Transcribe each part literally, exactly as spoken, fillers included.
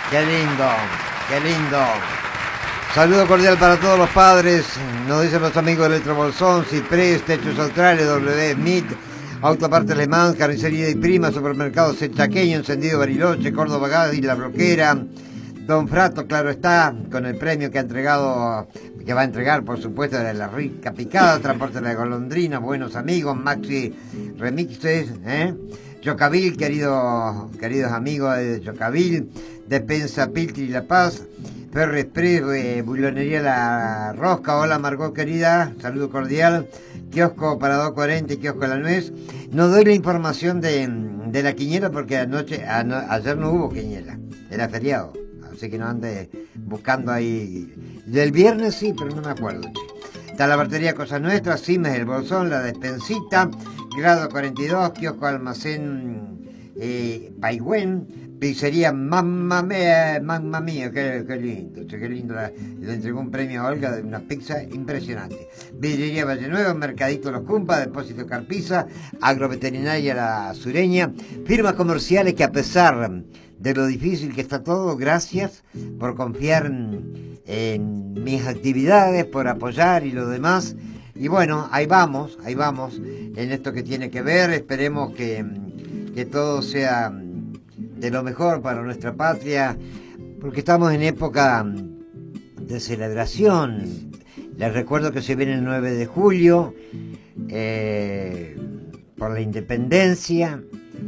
Qué lindo, qué lindo. Saludo cordial para todos los padres, nos dicen los amigos de Electrobolsón, Ciprés, Techos Australes, W Smith, Autoparte Alemán, Carnicería y Prima, Supermercados El Chaqueño, Encendido Bariloche, Córdoba Gas y La Bloquera, Don Frato, claro está, con el premio que ha entregado, que va a entregar, por supuesto, de la rica picada, Transporte de la Golondrina, buenos amigos, Maxi Remixes, ¿eh? Chocavil, querido, queridos amigos de Chocavil, Despensa Piltri y La Paz, Ferry Express, eh, Bulonería La Rosca, hola Margot querida, saludo cordial, Kiosco Parador cuarenta y Kiosco La Nuez. No doy la información de, de la quiniela porque anoche, ano, ayer no hubo quiniela, era feriado, así que no ande buscando ahí. Del viernes sí, pero no me acuerdo. Está la batería Cosas Nuestras, Simes El Bolsón, La Despensita, Grado cuarenta y dos, Kiosco Almacén eh, Paigüen, Pizzería Mamma Mía, Mamma Mía, qué, qué lindo, qué lindo, la, le entregó un premio a Olga de una pizza impresionante. Vidriería Valle Nuevo, Mercadito Los Cumpas, Depósito Carpiza, Agroveterinaria La Sureña, firmas comerciales que a pesar de lo difícil que está todo, gracias por confiar en, en mis actividades, por apoyar y lo demás. Y bueno, ahí vamos, ahí vamos, en esto que tiene que ver, esperemos que, que todo sea de lo mejor para nuestra patria, porque estamos en época de celebración. Les recuerdo que se viene el nueve de julio, eh, por la independencia,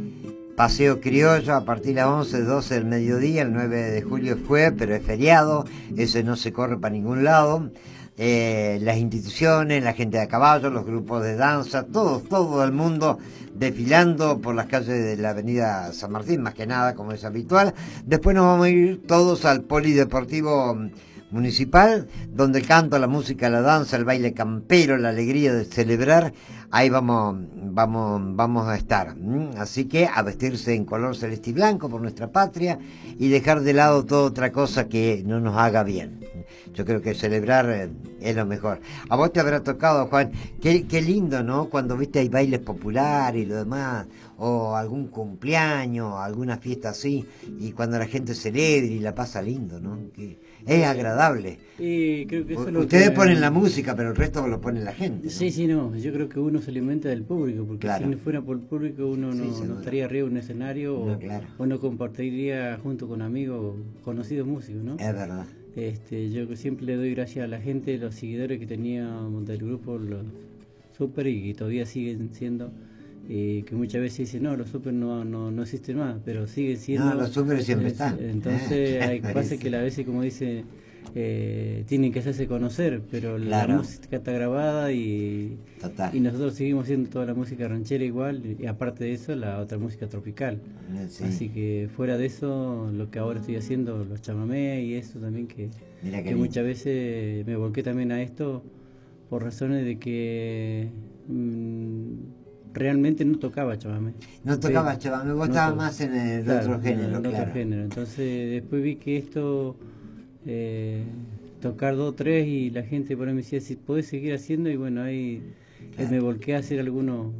paseo criollo a partir de las once, doce del mediodía, el nueve de julio fue, pero es feriado, ese no se corre para ningún lado. Eh, las instituciones, la gente de a caballo, los grupos de danza, todo, todo el mundo desfilando por las calles de la avenida San Martín, más que nada, como es habitual. Después nos vamos a ir todos al polideportivo municipal, donde el canto, la música, la danza, el baile campero, la alegría de celebrar, ahí vamos, vamos, vamos a estar. Así que a vestirse en color celeste y blanco por nuestra patria y dejar de lado toda otra cosa que no nos haga bien. Yo creo que celebrar es lo mejor. A vos te habrá tocado, Juan, qué, qué lindo, ¿no? Cuando viste hay bailes populares y lo demás, o algún cumpleaños, alguna fiesta así, y cuando la gente celebra y la pasa lindo, ¿no? Que es agradable. Y creo que eso es lo Ustedes que... ponen la música, pero el resto lo pone la gente, ¿no? Sí, sí, no. Yo creo que uno se alimenta del público, porque claro. si no fuera por el público uno no, sí, no estaría arriba de un escenario no, o, claro. o no compartiría junto con amigos, conocidos músicos, ¿no? Es verdad. Este, yo siempre le doy gracias a la gente, los seguidores que tenía del grupo, los super y que todavía siguen siendo, eh, que muchas veces dicen, no, los super no, no, no existen más, pero siguen siendo. No, los super siempre eh, están. Entonces, hay pasa que a veces, como dice, eh, tienen que hacerse conocer, pero claro. la música está grabada y, y nosotros seguimos haciendo toda la música ranchera igual, y aparte de eso, la otra música tropical. Sí. Así que fuera de eso, lo que ahora estoy haciendo, los chamamé y eso también, que, que muchas veces me volqué también a esto por razones de que mmm, realmente no tocaba chamamé. No tocaba chamamé, vos no estabas más en el claro, otro género. En claro. otro género. Entonces después vi que esto, eh, tocar dos, tres y la gente por ahí me decía, si podés seguir haciendo, y bueno, ahí claro. me volqué a hacer algunos